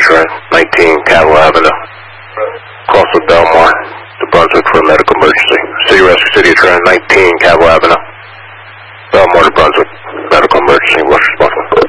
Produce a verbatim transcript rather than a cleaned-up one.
Trent, nineteen Cavill Avenue. Cross with Belmar, New Brunswick for a medical emergency. City Rescue City of Trent, nineteen Cavill Avenue. Belmar, New Brunswick, medical emergency. What's